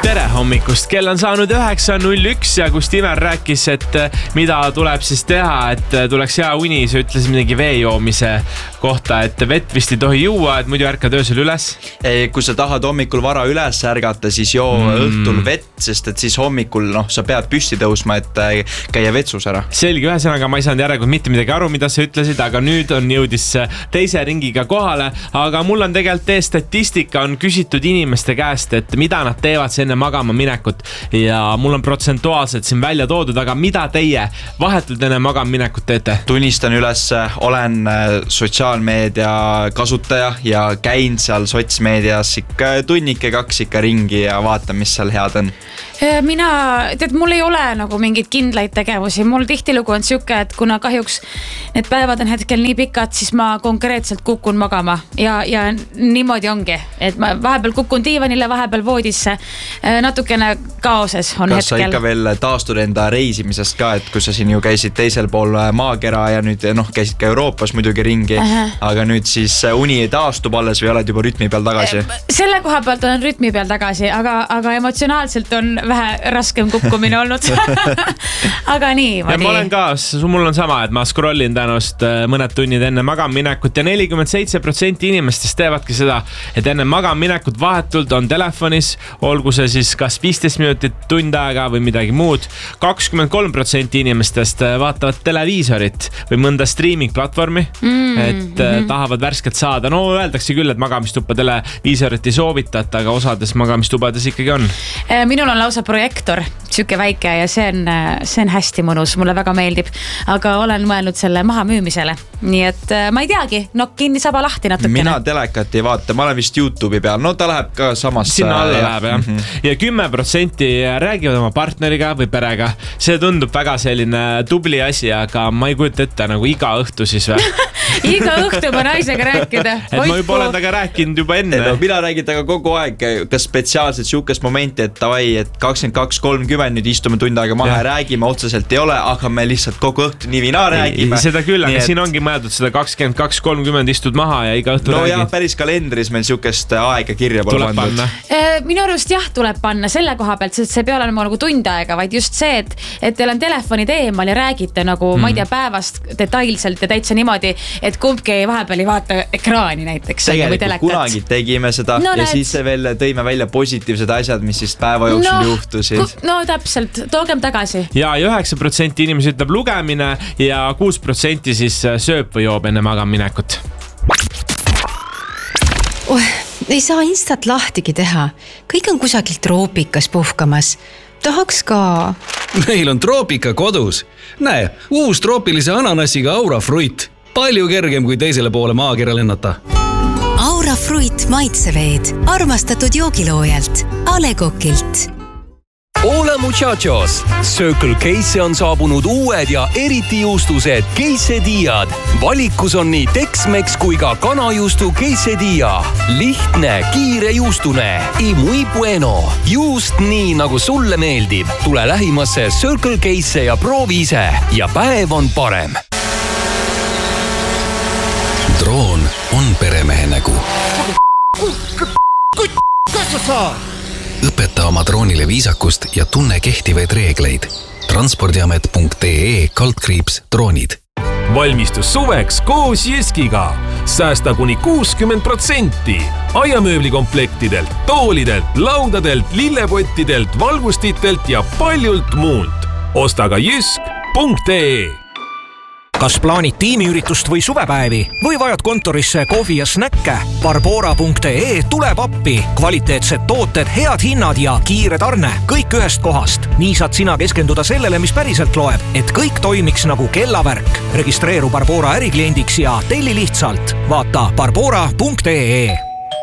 Tere hommikust, kell on saanud 9.01 ja kus Timer rääkis, et mida tuleb siis teha, et tuleks hea uni, sa ütlesid midagi vee joomise kohta, et vett vist ei tohi juua, et muidu ärkad öösel üles. Kui sa tahad hommikul vara üles ärgata, siis joo õhtul vett, sest et siis hommikul sa pead püsti tõusma, et käia vetsus ära. Selge, ühesõnaga ma ei saanud järelikult mitte midagi aru, mida sa ütlesid, aga nüüd on jõudis teise ringiga kohale, aga mul on tegelikult statistika on küsitud inimeste käest, et mida nad teevad enne magama minekut ja mul on protsentuaalselt siin välja toodud, aga mida teie vahetult enne magama minekut teete? Tunnistan üles, olen sotsiaalmeedia kasutaja ja käin seal sotsmeedias ikka tunnike 2 ikka ringi ja vaatan, mis seal head on. Mul ei ole nagu mingeid kindlaid tegevusi, mul tihtilugu on siuke, et kuna kahjuks need päevad on hetkel nii pikad, siis ma konkreetselt kukun magama ja niimoodi ongi, et ma vahepeal kukun diivanile, vahepeal voodisse, natukene kaoses on kas hetkel. Kas sa ikka veel taastud enda reisimisest ka, et kui sa siin ju käisid teisel pool maakera ja nüüd käisid ka Euroopas muidugi ringi, aga nüüd siis uni taastub alles või oled juba rütmi peal tagasi? Selle koha pealt olen rütmi peal tagasi, aga emotsionaalselt on vähe raskem kukkumine olnud. Aga nii. Ja ma olen ka, mul on sama, et ma scrollin tänust mõned tunnid enne magamaminekut ja 47% inimestest teevadki seda, et enne magamaminekut vahetult on telefonis, olgu see siis kas 15 minutit, tund aega või midagi muud. 23% inimestest vaatavad televiisorit või mõnda streaming platvormi, et tahavad värsket saada. No öeldakse küll, et magamistuppa televiisorit ei soovitata, aga osades magamistubades ikkagi on. Minul on lausa projektor, siuke väike ja see on hästi mõnus, mulle väga meeldib, aga olen mõelnud selle maha müümisele. Nii et ma ei teagi, kinni saba lahti natukene. Mina telekat ei vaata, ma olen vist YouTube'i peal, ta läheb ka samas. Sinna alla läheb, jah. Ja 10% räägivad oma partneriga või perega. See tundub väga selline tubli asi, aga ma ei kujuta ette nagu iga õhtu siis või? Iga õhtu ma naisega rääkida. Et ma juba olen taga rääkinud juba enne. Mina räägin taga kogu aeg, kas spetsiaalselt siukest momenti, et tavai, et 22.30 nüüd istume tund aega maha ja räägime, otseselt ei ole, aga me lihtsalt kogu õhtu nii vina räägime. Seda küll, aga siin ongi mõeldud seda 22.30 istud maha ja iga õhtu räägid. Jah, päris kalendris meil siukest aega kirja pole pandud. Minu arust jah, tuleb panna selle koha pealt, sest see ei pea olema nagu tund aega, vaid just see, et teil on telefonid eemal ja räägite nagu, ma ei tea, päevast detailselt ja täitsa niimoodi, et kumbki vahepeal ei vaata ekraani näiteks. Tegelikult kunagi tegime seda ja siis veel tõime välja positiivsed asjad, mis siis päeva jooksul juhtusid. No täpselt, toogem tagasi. Ja 9% inimesi ütleb lugemine ja 6% siis sööb või joob enne magamaminekut. Ei saa instat lahtigi teha. Kõik on kusagil troopikas puhkamas. Tahaks ka. Meil on troopika kodus. Näe, uus troopilise ananassiga Aura Fruit. Palju kergem kui teisele poole maakera lennata. Aura Fruit maitseveed. Armastatud joogiloojalt. A. Le Coqilt. Hola muchachos! Circle K'sse on saabunud uued ja eriti juustused quesadillad. Valikus on nii Tex-Mex kui ka kanajuustu quesadilla. Lihtne, kiire juustune. Y muy bueno. Juust nii, nagu sulle meeldib. Tule lähimasse Circle K'sse ja proovi ise. Ja päev on parem. Droon on peremehe nägu. Kas sa saad? Õpeta oma droonile viisakust ja tunne kehtivaid reegleid. Transpordiamet.ee/droonid. Valmistus suveks koos Jyskiga. Säästa kuni 60%. Aiamööblikomplektidelt, toolidelt, laudadelt, lillepottidelt, valgustitelt ja paljult muult. Osta ka jysk.ee. Kas plaanid tiimiüritust või suvepäevi või vajad kontorisse kohvi ja snäkke? Barbora.ee tuleb appi. Kvaliteetsed tooted, head hinnad ja kiire tarne. Kõik ühest kohast. Nii saad sina keskenduda sellele, mis päriselt loeb, et kõik toimiks nagu kellavärk. Registreeru Barbora ärikliendiks ja telli lihtsalt. Vaata barbora.ee.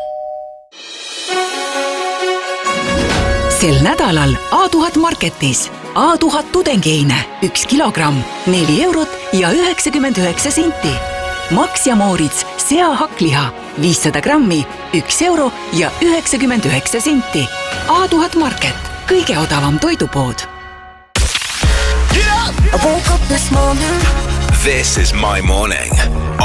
Sel nädalal A1000 Marketis. A1000 tudengeine, 1 kilogramm, 4 eurot ja 99 senti. Max ja Moritz, seahakliha, 500 grammi, 1 euro ja 99 senti. A1000 Market, kõige odavam toidupood. I woke up this morning. This is my morning